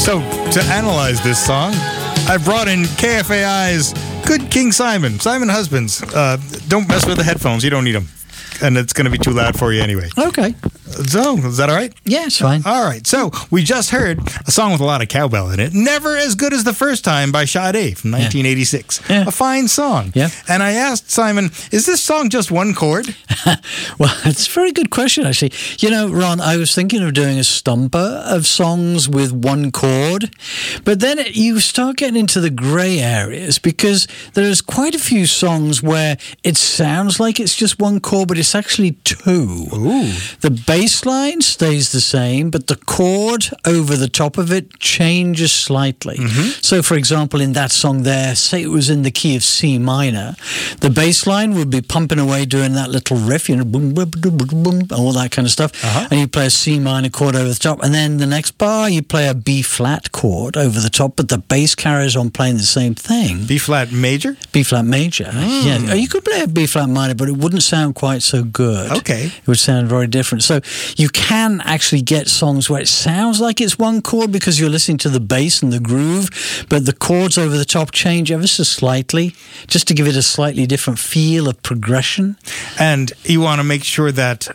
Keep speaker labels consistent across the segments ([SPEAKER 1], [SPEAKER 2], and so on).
[SPEAKER 1] So, to analyze this song, I brought in KFAI's Good King Simon. Simon Husbands. Don't mess with the headphones. You don't need them. And it's going to be too loud for you anyway.
[SPEAKER 2] Okay.
[SPEAKER 1] So, is that all right?
[SPEAKER 2] Yeah, it's fine.
[SPEAKER 1] All right. So, we just heard a song with a lot of cowbell in it. Never as Good as the First Time by Sade from 1986.
[SPEAKER 2] Yeah.
[SPEAKER 1] A fine song.
[SPEAKER 2] Yeah.
[SPEAKER 1] And I asked Simon, is this song just one chord?
[SPEAKER 2] Well, it's a very good question, actually. You know, Ron, I was thinking of doing a stumper of songs with one chord, but then you start getting into the grey areas because there's quite a few songs where it sounds like it's just one chord, but it's actually two.
[SPEAKER 1] Ooh.
[SPEAKER 2] The bass line stays the same, but the chord over the top of it changes slightly. So, for example, in that song there, say it was in the key of C minor, the bass line would be pumping away doing that little riff, you know, boom, boom, boom, boom, boom, all that kind of stuff. And you play a C minor chord over the top, and then the next bar you play a B flat chord over the top, but the bass carries on playing the same thing.
[SPEAKER 1] B flat major?
[SPEAKER 2] B flat major. Yeah, you could play a B flat minor, but it wouldn't sound quite so good.
[SPEAKER 1] Okay.
[SPEAKER 2] It would sound very different. So you can actually get songs where it sounds like it's one chord because you're listening to the bass and the groove, but the chords over the top change ever so slightly, just to give it a slightly different feel of progression.
[SPEAKER 1] And you want to make sure that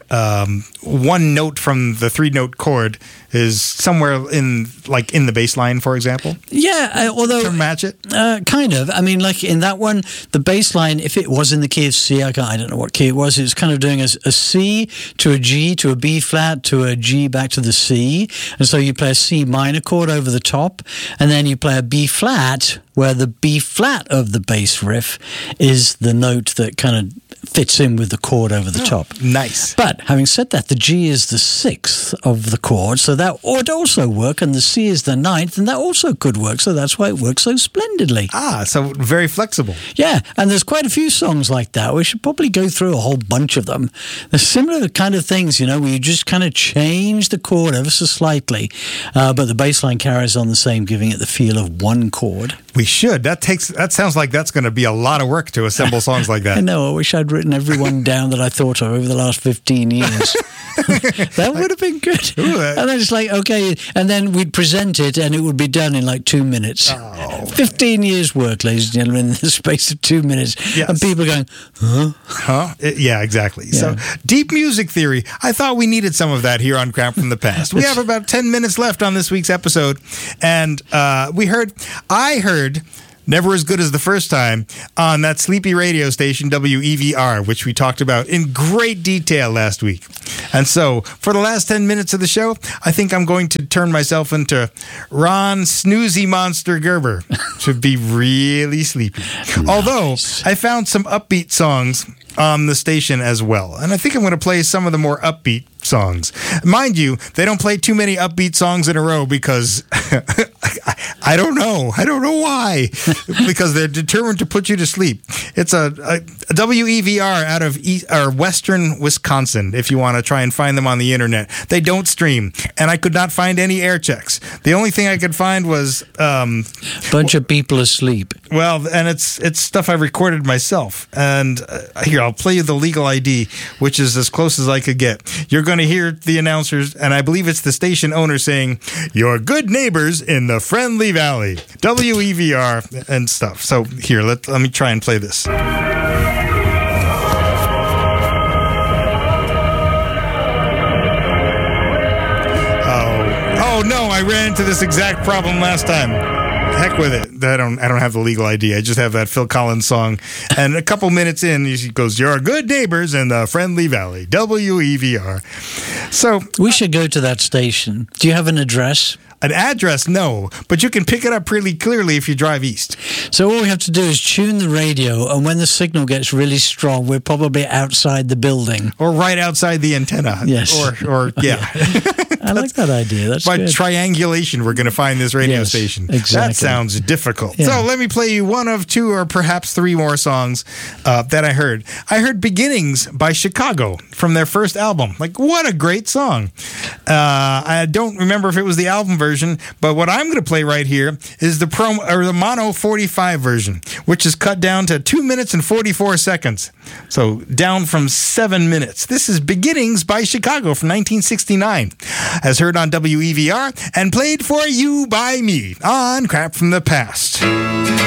[SPEAKER 1] one note from the 3-note chord is somewhere in the bass line, for example?
[SPEAKER 2] Yeah, although...
[SPEAKER 1] To match it?
[SPEAKER 2] Kind of. I mean, like in that one, the bass line, if it was in the key of C, I don't know what key it was kind of doing a C to a G to a B flat to a G back to the C. And so you play a C minor chord over the top, and then you play a B flat where the B flat of the bass riff is the note that kind of fits in with the chord over the top.
[SPEAKER 1] Nice.
[SPEAKER 2] But having said that, the G is the 6th of the chord, so that would also work, and the C is the 9th, and that also could work, so that's why it works so splendidly.
[SPEAKER 1] So very flexible.
[SPEAKER 2] Yeah, and there's quite a few songs like that. We should probably go through a whole bunch of them. There's similar kind of things, you know, where you just kind of change the chord ever so slightly, but the bass line carries on the same, giving it the feel of one chord.
[SPEAKER 1] We should. That sounds like that's going to be a lot of work to assemble songs like that.
[SPEAKER 2] I know. I wish I'd written everyone down that I thought of over the last 15 years. That would have been good.
[SPEAKER 1] Ooh,
[SPEAKER 2] and then it's like, okay, and then we'd present it and it would be done in like 2 minutes. 15 years work, ladies and gentlemen, in the space of 2 minutes.
[SPEAKER 1] Yes.
[SPEAKER 2] And people going, huh?
[SPEAKER 1] Yeah, exactly.
[SPEAKER 2] Yeah.
[SPEAKER 1] So, deep music theory. I thought we needed some of that here on Crap from the Past. We have about 10 minutes left on this week's episode, and I heard Never as Good as the First Time on that sleepy radio station, WEVR, which we talked about in great detail last week. And so, for the last 10 minutes of the show, I think I'm going to turn myself into Ron Snoozy Monster Gerber to be really sleepy. Nice. Although, I found some upbeat songs on the station as well. And I think I'm going to play some of the more upbeat songs. Mind you, they don't play too many upbeat songs in a row because I don't know. I don't know why. Because they're determined to put you to sleep. It's a WEVR out of Western Wisconsin, if you want to try and find them on the internet. They don't stream, and I could not find any air checks. The only thing I could find was
[SPEAKER 2] bunch of people asleep.
[SPEAKER 1] Well, and it's stuff I recorded myself. And here, I'll play you the legal ID, which is as close as I could get. You're going to hear the announcers, and I believe it's the station owner saying, "Your good neighbors in the Friendly Valley," WEVR and stuff. So here, let me try and play this. Oh no, I ran into this exact problem last time. Heck with it. I don't have the legal ID. I just have that Phil Collins song. And a couple minutes in, he goes, "Your good neighbors in the Friendly Valley," WEVR. So
[SPEAKER 2] we should go to that station. Do you have an address?
[SPEAKER 1] An address, no, but you can pick it up pretty clearly if you drive east.
[SPEAKER 2] So all we have to do is tune the radio, and when the signal gets really strong, we're probably outside the building.
[SPEAKER 1] Or right outside the antenna.
[SPEAKER 2] Yes.
[SPEAKER 1] Or yeah.
[SPEAKER 2] I like that idea. That's
[SPEAKER 1] by
[SPEAKER 2] good.
[SPEAKER 1] Triangulation, we're going to find this radio station.
[SPEAKER 2] Exactly.
[SPEAKER 1] That sounds difficult.
[SPEAKER 2] Yeah.
[SPEAKER 1] So let me play you one of two or perhaps three more songs that I heard. I heard Beginnings by Chicago from their first album. Like, what a great song. I don't remember if it was the album version, but what I'm going to play right here is the mono 45 version, which is cut down to 2 minutes and 44 seconds. So down from 7 minutes. This is Beginnings by Chicago from 1969. as heard on WEVR and played for you by me on Crap from the Past.